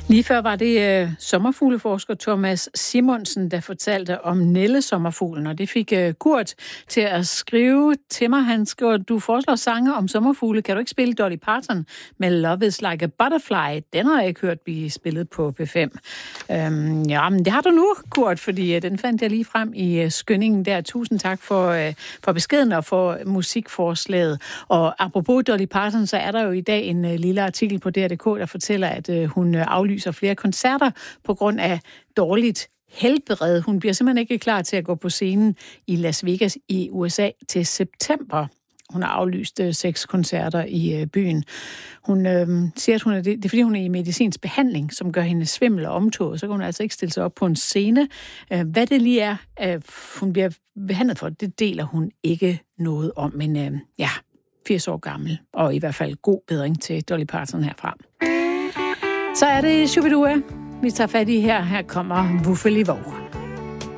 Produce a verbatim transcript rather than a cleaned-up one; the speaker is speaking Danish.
Lige før var det uh, sommerfugleforsker Thomas Simonsen, der fortalte om nællesommerfuglen, og det fik uh, Kurt til at skrive til mig. Han skriver, du foreslår sange om sommerfugle. Kan du ikke spille Dolly Parton med Love is like a Butterfly? Den har jeg ikke hørt blive spillet på P fem. Øhm, ja, men det har du nu, Kurt, fordi uh, den fandt jeg lige frem i uh, skyndingen der. Tusind tak for, uh, for beskeden og for musikforslaget. Og apropos Dolly Parton, så er der jo i dag en uh, lille artikel på D R punktum d k, der fortæller, at uh, hun uh, aflyser flere koncerter på grund af dårligt helbred. Hun bliver simpelthen ikke klar til at gå på scenen i Las Vegas i U S A til september. Hun har aflyst øh, seks koncerter i øh, byen. Hun øh, siger, at hun er det, det er fordi, hun er i medicinsk behandling, som gør hende svimmel og omtåget. Så kan hun altså ikke stille sig op på en scene. Øh, hvad det lige er, øh, hun bliver behandlet for, det deler hun ikke noget om. Men øh, ja, firs år gammel, og i hvert fald god bedring til Dolly Parton herfra. Så er det Shubidua, vi tager fat i her. Her kommer Wuffeli Vov.